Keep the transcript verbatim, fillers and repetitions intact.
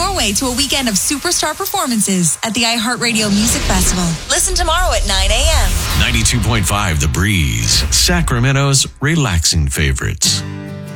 your way to a weekend of superstar performances at the iHeartRadio Music Festival. Listen tomorrow at nine a.m. ninety-two point five The Breeze, Sacramento's relaxing favorites.